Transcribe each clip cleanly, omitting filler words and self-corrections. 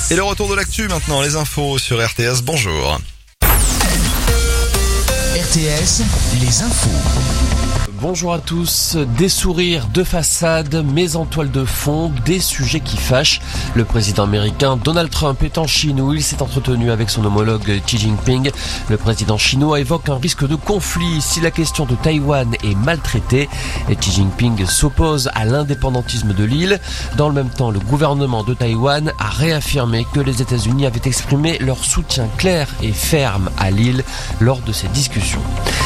Et le retour de l'actu maintenant, les infos sur RTS, bonjour. RTS, les infos. Bonjour à tous. Des sourires de façade, mais en toile de fond, des sujets qui fâchent. Le président américain Donald Trump est en Chine où il s'est entretenu avec son homologue Xi Jinping. Le président chinois évoque un risque de conflit si la question de Taïwan est maltraitée. Et Xi Jinping s'oppose à l'indépendantisme de l'île. Dans le même temps, le gouvernement de Taïwan a réaffirmé que les États-Unis avaient exprimé leur soutien clair et ferme à l'île lors de ces discussions.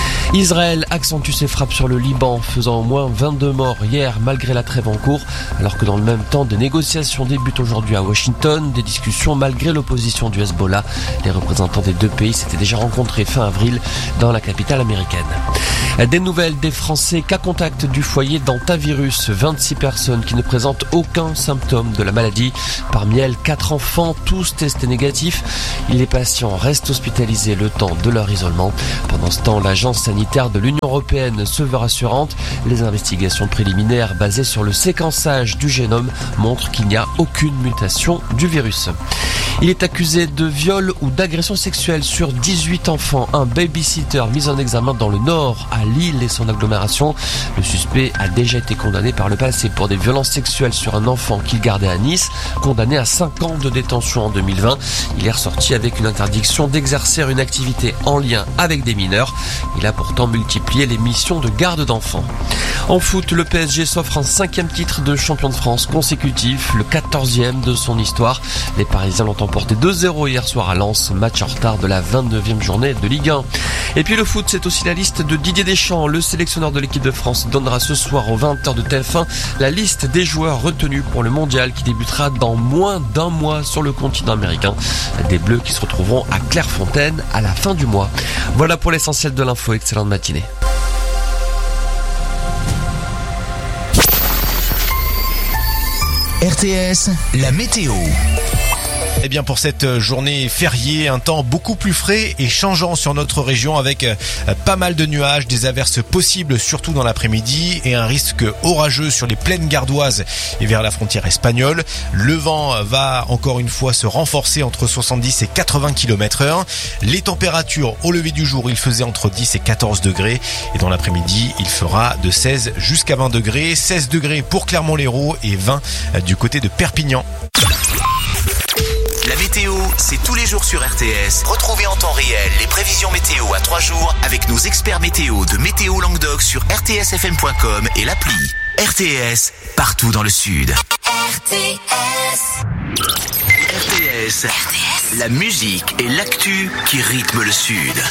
Israël accentue ses frappes sur le Liban, faisant au moins 22 morts hier malgré la trêve en cours, alors que dans le même temps, des négociations débutent aujourd'hui à Washington, des discussions malgré l'opposition du Hezbollah. Les représentants des deux pays s'étaient déjà rencontrés fin avril dans la capitale américaine. Des nouvelles des Français cas contact du foyer d'Antavirus, 26 personnes qui ne présentent aucun symptôme de la maladie. Parmi elles, 4 enfants, tous testés négatifs. Les patients restent hospitalisés le temps de leur isolement. Pendant ce temps, l'agence sanitaire de l'Union européenne se veut rassurante. Les investigations préliminaires basées sur le séquençage du génome montrent qu'il n'y a aucune mutation du virus. Il est accusé de viol ou d'agression sexuelle sur 18 enfants. Un babysitter mis en examen dans le Nord, à Lille et son agglomération. Le suspect a déjà été condamné par le passé pour des violences sexuelles sur un enfant qu'il gardait à Nice, condamné à 5 ans de détention en 2020. Il est ressorti avec une interdiction d'exercer une activité en lien avec des mineurs. Il a pourtant multiplié les missions de garde d'enfants. En foot, le PSG s'offre un 5e titre de champion de France consécutif, le 14e de son histoire. Les Parisiens l'ont emporté 2-0 hier soir à Lens, match en retard de la 29e journée de Ligue 1. Et puis le foot, c'est aussi la liste de Didier Deschamps. Le sélectionneur de l'équipe de France donnera ce soir aux 20h de TF1 la liste des joueurs retenus pour le mondial qui débutera dans moins d'un mois sur le continent américain. Des Bleus qui se retrouveront à Clairefontaine à la fin du mois. Voilà pour l'essentiel de l'info. Excellente matinée. RTS, la météo. Eh bien pour cette journée fériée, un temps beaucoup plus frais et changeant sur notre région avec pas mal de nuages, des averses possibles surtout dans l'après-midi et un risque orageux sur les plaines gardoises et vers la frontière espagnole. Le vent va encore une fois se renforcer entre 70 et 80 km/h. Les températures au lever du jour, il faisait entre 10 et 14 degrés et dans l'après-midi, il fera de 16 jusqu'à 20 degrés. 16 degrés pour Clermont-Lérault et 20 du côté de Perpignan. La météo, c'est tous les jours sur RTS. Retrouvez en temps réel les prévisions météo à 3 jours avec nos experts météo de Météo Languedoc sur rtsfm.com et l'appli. RTS, partout dans le Sud. RTS, la musique et l'actu qui rythment le Sud.